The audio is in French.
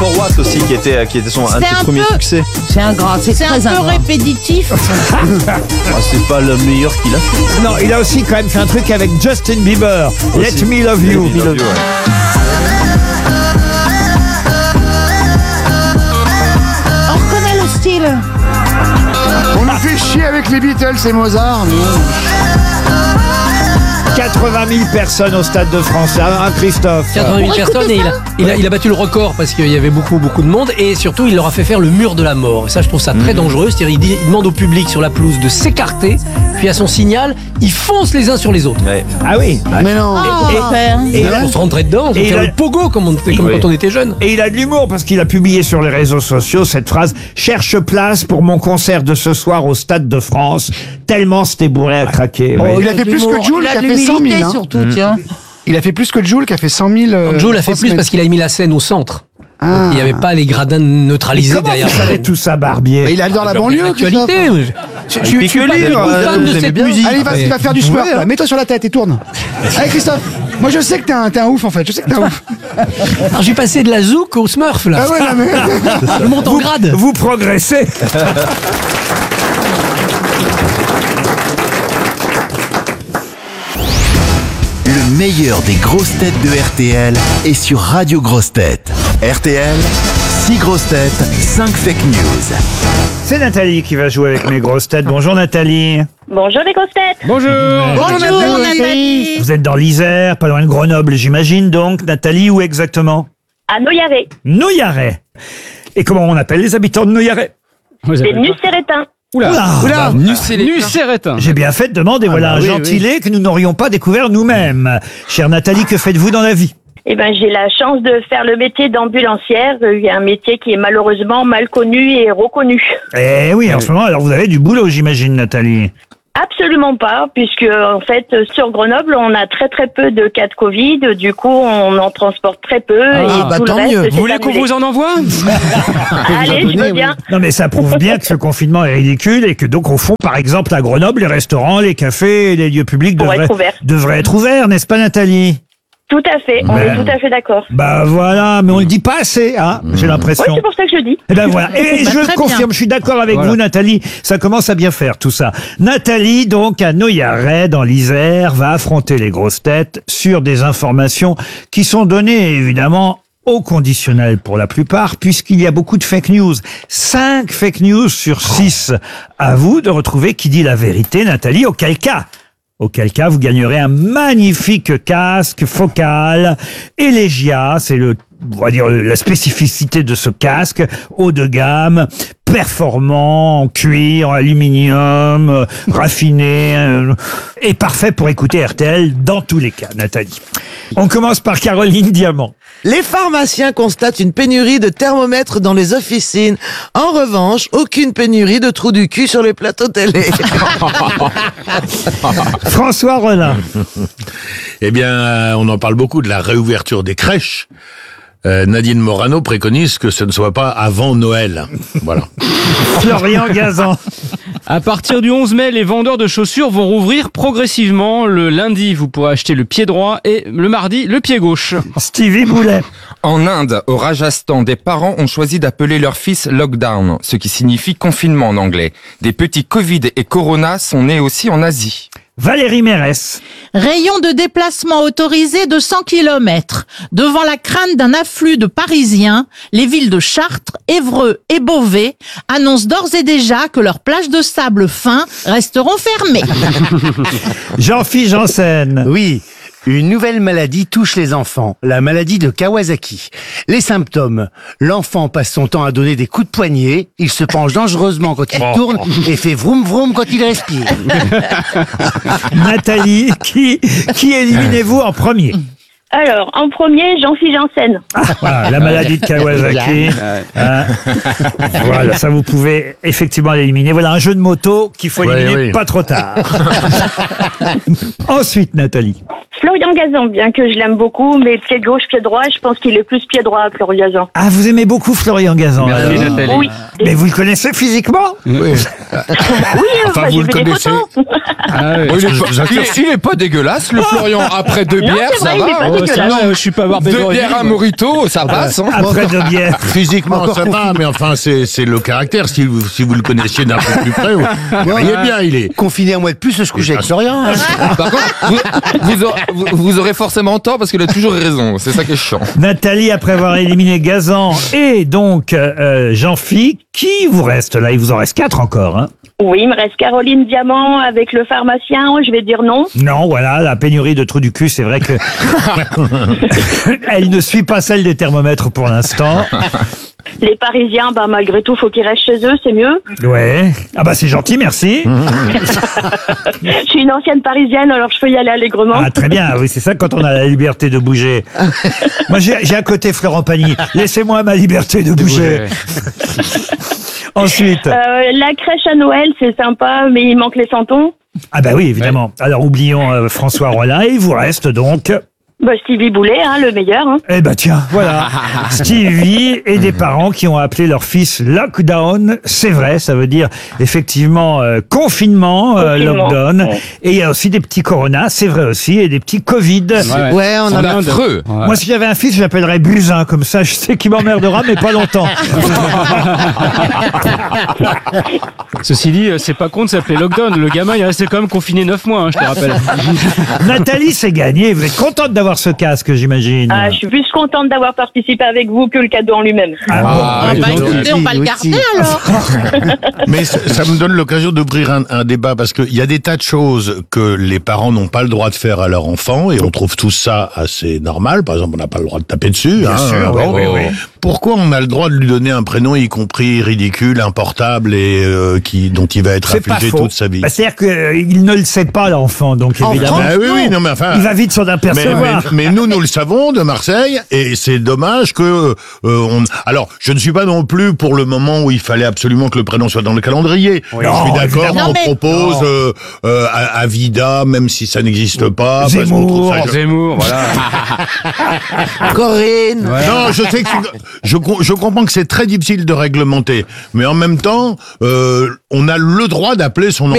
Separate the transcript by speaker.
Speaker 1: For What aussi, qui était un de ses premiers succès.
Speaker 2: C'est un peu répétitif.
Speaker 1: C'est pas le meilleur qu'il a fait.
Speaker 3: Non, il a aussi quand même fait un truc avec Justin Bieber. Let Me Love You.
Speaker 2: On reconnaît le style.
Speaker 4: On nous fait chier avec les Beatles et Mozart.
Speaker 3: 80 000 personnes au Stade de France, hein, Christophe?
Speaker 5: 80 000 personnes et il a battu le record parce qu'il y avait beaucoup de monde et surtout il leur a fait faire le mur de la mort. Et ça je trouve ça très dangereux, c'est-à-dire il demande au public sur la pelouse de s'écarter, puis à son signal, ils foncent les uns sur les autres.
Speaker 1: Ouais.
Speaker 3: Ah oui.
Speaker 4: Mais non.
Speaker 5: Et là, on se rentrait dedans, on fait le pogo comme quand on était jeune.
Speaker 3: Et il a de l'humour parce qu'il a publié sur les réseaux sociaux cette phrase: cherche place pour mon concert de ce soir au Stade de France, tellement c'était bourré à craquer.
Speaker 4: Oh, il a fait plus que Jul qui a fait 100 000.
Speaker 2: Surtout, tiens.
Speaker 4: Il a fait plus que Jul qui a fait 100 000.
Speaker 5: Jul a fait plus parce qu'il a mis la scène au centre.
Speaker 4: Ah.
Speaker 5: Il n'y avait pas les gradins neutralisés
Speaker 3: Comment
Speaker 5: derrière.
Speaker 3: vous savez tout ça, Barbier?
Speaker 4: Mais il adore la banlieue.
Speaker 5: L'actualité. Je suis pas fan de cette musique.
Speaker 4: Allez, il va faire du smurf là. Mets-toi sur la tête et tourne. Allez, Christophe. Moi, je sais que t'es un ouf en fait. Je sais que t'es un ouf.
Speaker 5: Alors, j'ai passé de la zouk au smurf là.
Speaker 4: Ah ouais, non, mais...
Speaker 5: Je monte en grade.
Speaker 3: Vous progressez.
Speaker 6: Le meilleur des grosses têtes de RTL est sur Radio Grosses Têtes. RTL, 6 grosses têtes, 5 fake news.
Speaker 3: C'est Nathalie qui va jouer avec mes grosses têtes. Bonjour Nathalie.
Speaker 7: Bonjour les grosses têtes.
Speaker 3: Bonjour
Speaker 2: Nathalie.
Speaker 3: Vous êtes dans l'Isère, pas loin de Grenoble, j'imagine donc. Nathalie, où exactement?
Speaker 7: À Noyaret.
Speaker 3: Noyaret. Et comment on appelle les habitants de Noyaret?
Speaker 7: Des Nucérétins.
Speaker 3: Oula.
Speaker 8: Nucérétin.
Speaker 3: J'ai bien fait de demander, un gentilé que nous n'aurions pas découvert nous-mêmes. Chère Nathalie, que faites-vous dans la vie?
Speaker 7: Eh ben, j'ai la chance de faire le métier d'ambulancière. Il y a un métier qui est malheureusement mal connu et reconnu.
Speaker 3: Eh oui, en ce moment, alors vous avez du boulot, j'imagine, Nathalie.
Speaker 7: Absolument pas, puisque en fait sur Grenoble on a très peu de cas de Covid, du coup on en transporte très peu et tout
Speaker 8: tant
Speaker 7: le reste
Speaker 8: mieux.
Speaker 7: c'est
Speaker 8: Vous voulez qu'on
Speaker 7: annulé.
Speaker 8: vous en envoie?
Speaker 7: Allez, je veux bien.
Speaker 3: Non mais ça prouve bien que ce confinement est ridicule et que donc au fond, par exemple, à Grenoble, les restaurants, les cafés, les lieux publics devraient être ouverts, n'est-ce pas Nathalie?
Speaker 7: Tout à fait, on est tout à fait d'accord.
Speaker 3: Bah voilà, mais on le dit pas assez, hein, j'ai l'impression.
Speaker 7: Oui, c'est pour ça que je le dis.
Speaker 3: Et ben voilà. Et je
Speaker 2: très
Speaker 3: confirme,
Speaker 2: bien.
Speaker 3: je suis d'accord avec vous, Nathalie. Ça commence à bien faire tout ça. Nathalie, donc, à Noyaret, dans l'Isère, va affronter les grosses têtes sur des informations qui sont données, évidemment, au conditionnel pour la plupart, puisqu'il y a beaucoup de fake news. 5 fake news sur 6. À vous de retrouver qui dit la vérité, Nathalie, auquel cas, vous gagnerez un magnifique casque focal Elegia. C'est on va dire, la spécificité de ce casque, haut de gamme, performant, en cuir, en aluminium, raffiné, et parfait pour écouter RTL dans tous les cas, Nathalie. On commence par Caroline Diamant.
Speaker 9: Les pharmaciens constatent une pénurie de thermomètres dans les officines. En revanche, aucune pénurie de trous du cul sur les plateaux télé.
Speaker 3: François Rollin.
Speaker 10: Eh bien, on en parle beaucoup de la réouverture des crèches. Nadine Morano préconise que ce ne soit pas avant Noël. Voilà.
Speaker 3: Florian Gazan.
Speaker 8: À partir du 11 mai, les vendeurs de chaussures vont rouvrir progressivement. Le lundi, vous pourrez acheter le pied droit et le mardi, le pied gauche.
Speaker 3: Stevie Boulet.
Speaker 11: En Inde, au Rajasthan, des parents ont choisi d'appeler leur fils lockdown, ce qui signifie confinement en anglais. Des petits Covid et Corona sont nés aussi en Asie.
Speaker 3: Valérie Mérès.
Speaker 2: Rayon de déplacement autorisé de 100 km. Devant la crainte d'un afflux de Parisiens, les villes de Chartres, Évreux et Beauvais annoncent d'ores et déjà que leurs plages de sable fin resteront fermées.
Speaker 3: Jean-Philippe Janssen.
Speaker 12: Oui. Une nouvelle maladie touche les enfants, la maladie de Kawasaki. Les symptômes, l'enfant passe son temps à donner des coups de poignet, il se penche dangereusement quand il tourne et fait vroom vroom quand il respire.
Speaker 3: Nathalie, qui éliminez-vous en premier?
Speaker 7: Alors, en premier, Jean-Philippe Janssen.
Speaker 3: Voilà, la maladie de Kawasaki. Voilà, ça vous pouvez effectivement l'éliminer. Voilà un jeu de moto qu'il faut éliminer pas trop tard. Ensuite, Nathalie.
Speaker 7: Florian Gazan, bien que je l'aime beaucoup, mais pied gauche, pied droit, je pense qu'il est plus pied droit, Florian Gazan.
Speaker 3: Ah, vous aimez beaucoup Florian Gazan.
Speaker 8: Merci, Nathalie.
Speaker 7: Oui.
Speaker 3: Mais vous le connaissez physiquement?
Speaker 10: Oui.
Speaker 7: Oui,
Speaker 10: Enfin,
Speaker 7: j'ai
Speaker 10: vous
Speaker 7: vu
Speaker 10: le
Speaker 7: des
Speaker 10: connaissez.
Speaker 7: photos.
Speaker 11: Il est pas dégueulasse, le Florian. Après 2
Speaker 7: Non,
Speaker 11: bières,
Speaker 7: c'est vrai,
Speaker 11: ça
Speaker 7: il est pas
Speaker 11: va.
Speaker 7: de
Speaker 8: ça
Speaker 7: la
Speaker 8: va, je suis pas avoir
Speaker 11: Deux bières, un morito, ça passe. Hein.
Speaker 3: Après 2 bières.
Speaker 10: Physiquement, ça va, mais enfin, c'est le caractère. Si vous le connaissiez d'un peu plus près, vous voyez bien, il est...
Speaker 12: Confiné un mois de plus, je couche avec Florian.
Speaker 11: Par contre, vous aurez forcément tort parce qu'il a toujours raison. C'est ça qui est chiant.
Speaker 3: Nathalie, après avoir éliminé Gazan et donc Jean-Phi, qui vous reste là? Il vous en reste 4 encore. Hein.
Speaker 7: Oui, il me reste Caroline Diamant avec le pharmacien. Je vais dire non.
Speaker 3: Non, voilà, la pénurie de trous du cul, c'est vrai que elle ne suit pas celle des thermomètres pour l'instant.
Speaker 7: Les Parisiens, malgré tout, faut qu'ils restent chez eux, c'est mieux.
Speaker 3: Ouais. Ah bah c'est gentil, merci.
Speaker 7: Je suis une ancienne Parisienne, alors je peux y aller allègrement.
Speaker 3: Ah très bien, oui, c'est ça quand on a la liberté de bouger. Moi j'ai à côté Florent Pagny. Laissez-moi ma liberté de bouger. Ensuite.
Speaker 7: La crèche à Noël, c'est sympa, mais il manque les santons.
Speaker 3: Ah bah oui, évidemment. Alors oublions François Rollin et il vous reste donc...
Speaker 7: Stevie Boulet, le meilleur.
Speaker 3: Eh ben tiens, voilà. Stevie et des parents qui ont appelé leur fils Lockdown. C'est vrai, ça veut dire effectivement confinement, lockdown.
Speaker 7: Ouais.
Speaker 3: Et il y a aussi des petits Corona, c'est vrai aussi, et des petits Covid.
Speaker 9: Ouais, on en a
Speaker 11: affreux.
Speaker 3: Ouais. Moi, si j'avais un fils, je l'appellerais Buzyn, comme ça, je sais qu'il m'emmerdera, mais pas longtemps.
Speaker 8: Ceci dit, c'est pas con de s'appeler Lockdown. Le gamin, il est resté quand même confiné 9 mois, je te rappelle.
Speaker 3: Nathalie, c'est gagné. Vous êtes contente d'avoir ce casque, j'imagine.
Speaker 7: Je suis plus contente d'avoir participé avec vous que le cadeau en lui-même.
Speaker 2: Écoutez, on va le garder alors.
Speaker 10: Mais ça me donne l'occasion d'ouvrir un débat parce qu'il y a des tas de choses que les parents n'ont pas le droit de faire à leur enfant et on trouve tout ça assez normal. Par exemple, on n'a pas le droit de taper dessus.
Speaker 3: Bien sûr, oui.
Speaker 10: Pourquoi on a le droit de lui donner un prénom, y compris ridicule, un portable et dont il va être
Speaker 3: C'est pas
Speaker 10: affligé
Speaker 3: faux.
Speaker 10: toute sa vie?
Speaker 3: C'est-à-dire qu'il ne le sait pas, l'enfant, donc évidemment.
Speaker 10: Oui, non, mais enfin.
Speaker 3: Il va vite s'en apercevoir.
Speaker 10: Mais nous le savons de Marseille, et c'est dommage que Alors, je ne suis pas non plus pour le moment où il fallait absolument que le prénom soit dans le calendrier.
Speaker 3: Oui.
Speaker 10: Je suis
Speaker 3: Non,
Speaker 10: d'accord,
Speaker 3: évidemment.
Speaker 10: on propose Avida, même si ça n'existe pas.
Speaker 3: Zemmour.
Speaker 10: Parce qu'on trouve ça...
Speaker 8: Zemmour, voilà.
Speaker 9: Corinne.
Speaker 10: Non, je sais que je comprends que c'est très difficile de réglementer, mais en même temps, on a le droit d'appeler son